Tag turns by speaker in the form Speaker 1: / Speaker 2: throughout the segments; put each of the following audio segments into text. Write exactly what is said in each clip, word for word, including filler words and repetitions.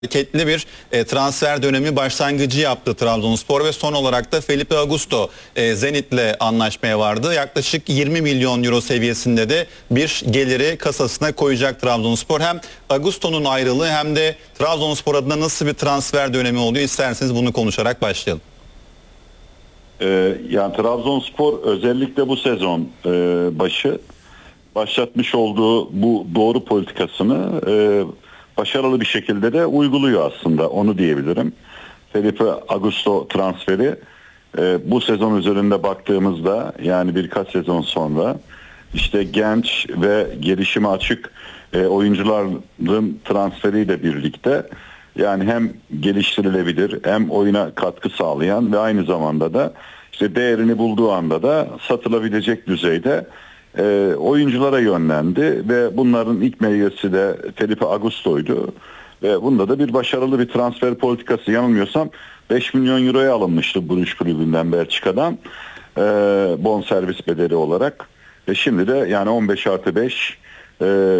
Speaker 1: hareketli bir e, transfer dönemi başlangıcı yaptı Trabzonspor ve son olarak da Felipe Augusto e, Zenit'le anlaşmaya vardı. Yaklaşık yirmi milyon euro seviyesinde de bir geliri kasasına koyacak Trabzonspor. Hem Augusto'nun ayrılığı hem de Trabzonspor adına nasıl bir transfer dönemi oluyor, isterseniz bunu konuşarak başlayalım.
Speaker 2: Ee, yani Trabzonspor özellikle bu sezon e, başı başlatmış olduğu bu doğru politikasını e, başarılı bir şekilde de uyguluyor aslında, onu diyebilirim. Felipe Augusto transferi e, bu sezon üzerinde baktığımızda, yani birkaç sezon sonra işte genç ve gelişime açık e, oyuncuların transferiyle birlikte yani hem geliştirilebilir hem oyuna katkı sağlayan ve aynı zamanda da işte değerini bulduğu anda da satılabilecek düzeyde e, oyunculara yönlendi ve bunların ilk meyvesi de Felipe Augusto'ydu. Ve bunda da bir başarılı bir transfer politikası, yanılmıyorsam beş milyon euroya alınmıştı Bruges kulübünden, Belçika'dan e, bonservis bedeli olarak. Ve şimdi de yani on beş artı beş e,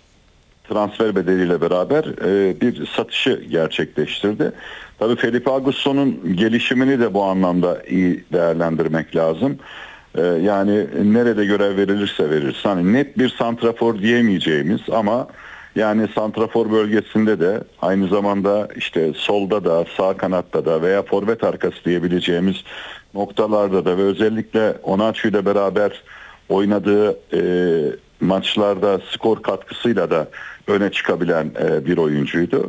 Speaker 2: transfer bedeliyle beraber e, bir satışı gerçekleştirdi. Tabii Felipe Augusto'nun gelişimini de bu anlamda iyi değerlendirmek lazım. E, yani nerede görev verilirse verirse, hani net bir santrafor diyemeyeceğimiz ama yani santrafor bölgesinde de aynı zamanda işte solda da, sağ kanatta da veya forvet arkası diyebileceğimiz noktalarda da ve özellikle Onaçu ile beraber oynadığı e, maçlarda skor katkısıyla da öne çıkabilen e, bir oyuncuydu.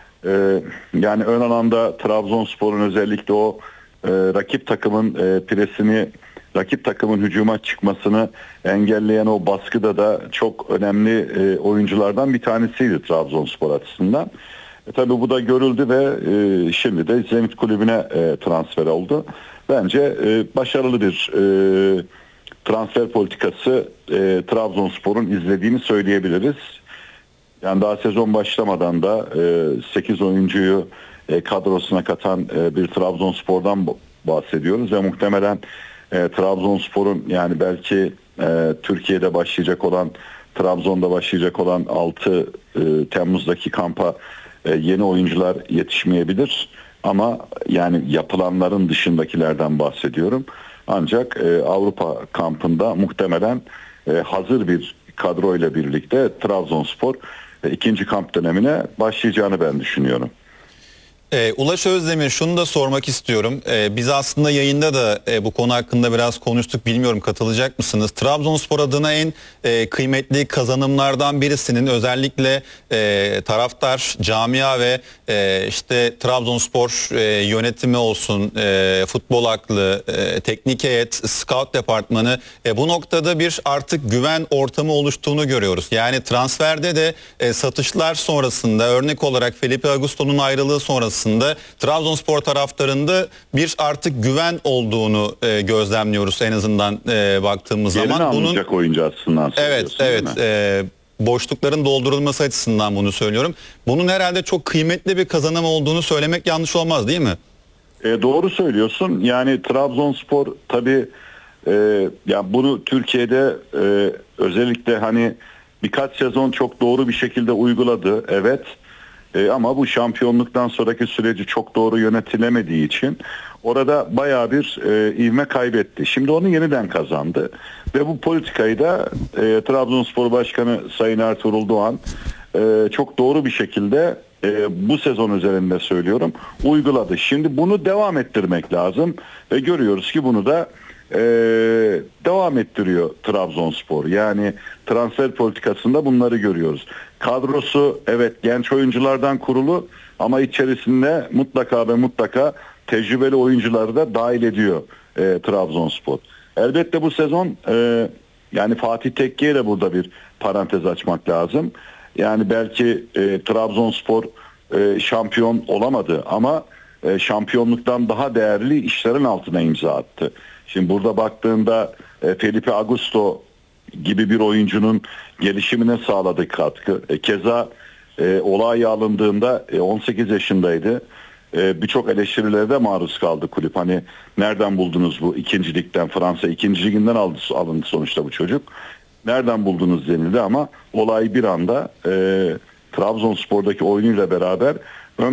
Speaker 2: E, yani ön alanda Trabzonspor'un özellikle o e, rakip takımın e, presini, rakip takımın hücuma çıkmasını engelleyen o baskıda da çok önemli e, oyunculardan bir tanesiydi Trabzonspor açısından. E, tabii bu da görüldü ve e, şimdi de Zenit Kulübü'ne e, transfer oldu. Bence e, başarılı bir e, transfer politikası e, Trabzonspor'un izlediğini söyleyebiliriz. Yani daha sezon başlamadan da e, sekiz oyuncuyu e, kadrosuna katan e, bir Trabzonspor'dan bahsediyoruz ve muhtemelen e, Trabzonspor'un yani belki e, Türkiye'de başlayacak olan, Trabzon'da başlayacak olan altı e, Temmuz'daki kampa e, yeni oyuncular yetişmeyebilir ama yani yapılanların dışındakilerden bahsediyorum. Ancak e, Avrupa kampında muhtemelen e, hazır bir kadro ile birlikte Trabzonspor e, ikinci kamp dönemine başlayacağını ben düşünüyorum.
Speaker 1: Ee, Ulaş Özdemir, şunu da sormak istiyorum. Ee, biz aslında yayında da e, bu konu hakkında biraz konuştuk. Bilmiyorum, katılacak mısınız? Trabzonspor adına en e, kıymetli kazanımlardan birisinin özellikle e, taraftar, camia ve e, işte Trabzonspor e, yönetimi olsun, e, futbol aklı, e, teknik heyet, scout departmanı e, bu noktada bir artık güven ortamı oluştuğunu görüyoruz. Yani transferde de e, satışlar sonrasında, örnek olarak Felipe Augusto'nun ayrılığı sonrasında Trabzonspor taraftarında bir artık güven olduğunu e, gözlemliyoruz en azından e, baktığımız
Speaker 2: Yerini
Speaker 1: zaman. Bunun
Speaker 2: alınacak oyuncu açısından
Speaker 1: evet evet e, boşlukların doldurulması açısından bunu söylüyorum. Bunun herhalde çok kıymetli bir kazanım olduğunu söylemek yanlış olmaz, değil mi?
Speaker 2: E, doğru söylüyorsun. Yani Trabzonspor tabii e, ya bunu Türkiye'de e, özellikle hani birkaç sezon çok doğru bir şekilde uyguladı. Evet. E, ama bu şampiyonluktan sonraki süreci çok doğru yönetilemediği için orada bayağı bir e, ivme kaybetti. Şimdi onu yeniden kazandı ve bu politikayı da e, Trabzonspor Başkanı Sayın Ertuğrul Doğan e, çok doğru bir şekilde e, bu sezon üzerinde söylüyorum uyguladı. Şimdi bunu devam ettirmek lazım ve görüyoruz ki bunu da Ee, devam ettiriyor Trabzonspor. Yani transfer politikasında bunları görüyoruz. Kadrosu evet genç oyunculardan kurulu ama içerisinde mutlaka ve mutlaka tecrübeli oyuncuları da dahil ediyor e, Trabzonspor. Elbette bu sezon e, yani Fatih Tekke'ye de burada bir parantez açmak lazım. Yani belki e, Trabzonspor e, şampiyon olamadı ama e, şampiyonluktan daha değerli işlerin altına imza attı. Şimdi burada baktığında e, Felipe Augusto gibi bir oyuncunun gelişimine sağladığı katkı. E, keza e, olay alındığında e, on sekiz yaşındaydı. E, Birçok eleştirilere de maruz kaldı kulüp. Hani nereden buldunuz bu ikinci ligden, Fransa ikinci liginden aldı, alındı sonuçta bu çocuk. Nereden buldunuz denildi ama olay bir anda e, Trabzonspor'daki oyunuyla beraber